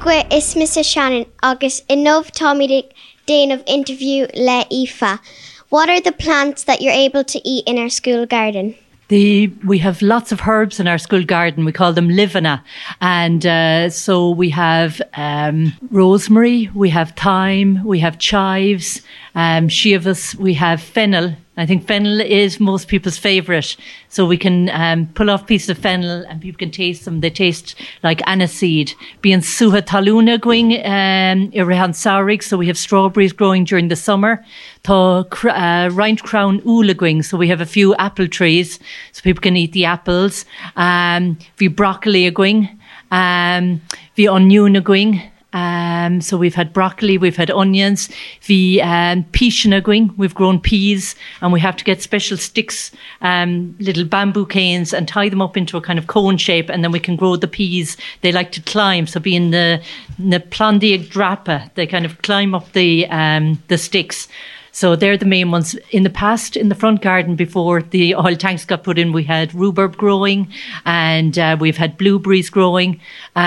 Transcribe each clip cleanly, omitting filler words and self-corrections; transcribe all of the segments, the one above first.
Díagua is Mr. Shannon agus inómh táimid déanamh interview le Aoife. What are the plants that you're able to eat in our school garden? We have lots of herbs in our school garden. We call them livena. And so we have rosemary, we have thyme, we have chives, shiavas, we have fennel. I think fennel is most people's favourite. So we can pull off pieces of fennel and people can taste them. They taste like aniseed. Bíonn suha talúna going irahan saurig. So we have strawberries growing during the summer. Tá rind crown ula going. So we have a few apple trees so people can eat the apples. Vi broccoli going. Vi onion going. So we've had broccoli, we've had onions, peas going, we've grown peas, and we have to get special sticks, little bamboo canes, and tie them up into a kind of cone shape, and then we can grow the peas. They like to climb, so being the plandiag drapa, they kind of climb up the sticks. So they're the main ones. In the past, in the front garden, before the oil tanks got put in, we had rhubarb growing, and we've had blueberries growing.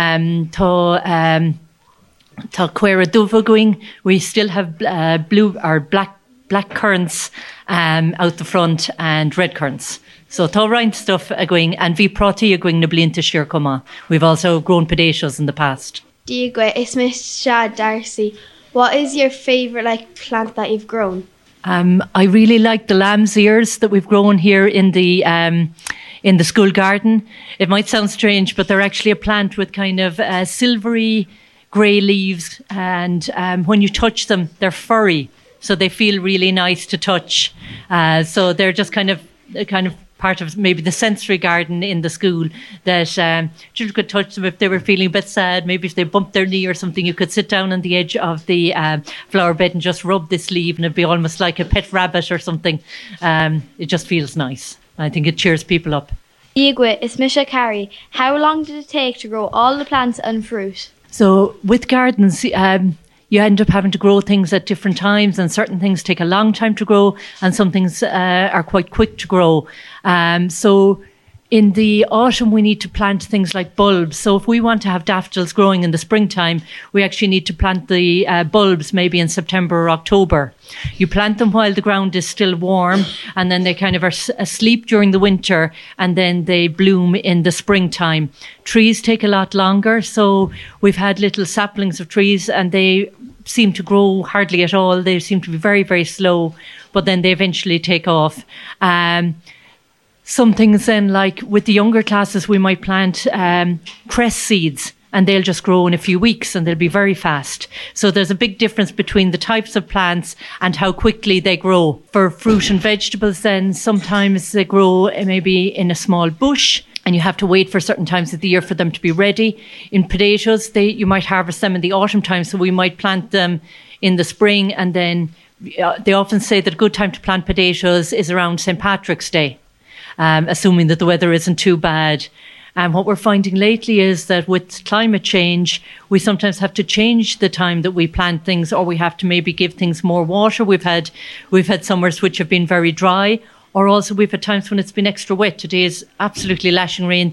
Tá cuera duva going. We still have black currants out the front and red currants. So tá rind stuff going, and vi proti going na blianta siar cuma. We've also grown pistachos in the past. Díagua is Miss Shad Darcy. What is your favourite plant that you've grown? I really like the lamb's ears that we've grown here in the school garden. It might sound strange, but they're actually a plant with kind of silvery grey leaves, and when you touch them, they're furry, so they feel really nice to touch. So they're just kind of part of maybe the sensory garden in the school that children could touch them if they were feeling a bit sad. Maybe if they bumped their knee or something, you could sit down on the edge of the flower bed and just rub this leaf, and it'd be almost like a pet rabbit or something. It just feels nice. I think it cheers people up. Díagua is Misha Carey. How long did it take to grow all the plants and fruit? So with gardens, you end up having to grow things at different times, and certain things take a long time to grow, and some things are quite quick to grow. So in the autumn, we need to plant things like bulbs. So if we want to have daffodils growing in the springtime, we actually need to plant the bulbs maybe in September or October. You plant them while the ground is still warm, and then they kind of are asleep during the winter, and then they bloom in the springtime. Trees take a lot longer, so we've had little saplings of trees, and they seem to grow hardly at all. They seem to be very, very slow, but then they eventually take off. Some things then, like with the younger classes, we might plant cress seeds, and they'll just grow in a few weeks, and they'll be very fast. So there's a big difference between the types of plants and how quickly they grow. For fruit and vegetables then, sometimes they grow maybe in a small bush, and you have to wait for certain times of the year for them to be ready. In potatoes, you might harvest them in the autumn time, so we might plant them in the spring, and then they often say that a good time to plant potatoes is around St. Patrick's Day. Assuming that the weather isn't too bad. And what we're finding lately is that with climate change, we sometimes have to change the time that we plant things, or we have to maybe give things more water. We've had summers which have been very dry, or also we've had times when it's been extra wet. Today is absolutely lashing rain,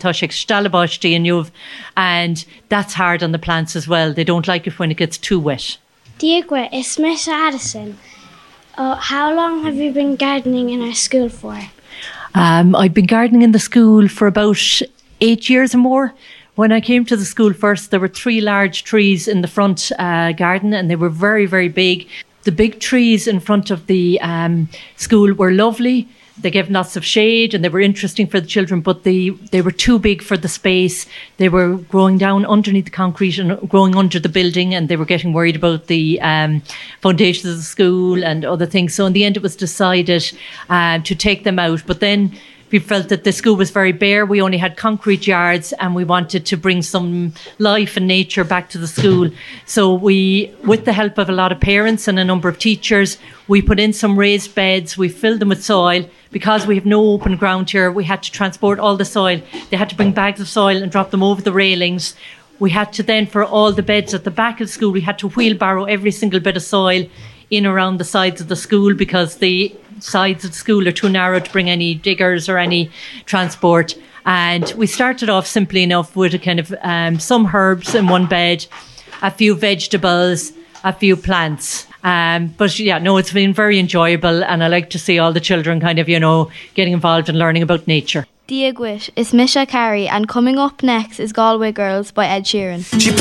and that's hard on the plants as well. They don't like it when it gets too wet. Díagua is Miss Addison. How long have you been gardening in our school for? I've been gardening in the school for about 8 years or more. When I came to the school first, there were 3 large trees in the front garden, and they were very, very big. The big trees in front of the school were lovely. They gave lots of shade, and they were interesting for the children, but they were too big for the space. They were growing down underneath the concrete and growing under the building, and they were getting worried about the foundations of the school and other things. So in the end, it was decided to take them out. But then we felt that the school was very bare. We only had concrete yards, and we wanted to bring some life and nature back to the school. So we, with the help of a lot of parents and a number of teachers, we put in some raised beds. We filled them with soil. Because we have no open ground here, we had to transport all the soil. They had to bring bags of soil and drop them over the railings. We had to then, for all the beds at the back of the school, we had to wheelbarrow every single bit of soil in around the sides of the school, because the sides of the school are too narrow to bring any diggers or any transport. And we started off simply enough with a kind of some herbs in one bed. a few vegetables, a few plants. But yeah, no, it's been very enjoyable, and I like to see all the children kind of, getting involved and learning about nature. Diagwit is Misha Carey, and coming up next is Galway Girls by Ed Sheeran.